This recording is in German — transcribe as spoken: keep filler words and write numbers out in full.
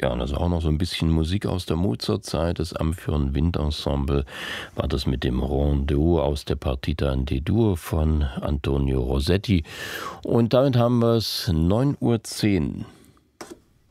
Ja, und also auch noch so ein bisschen Musik aus der Mozart-Zeit. Das Amphion Windensemble war das mit dem Rondeau aus der Partita in D-Dur von Antonio Rossetti. Und damit haben wir es neun Uhr zehn.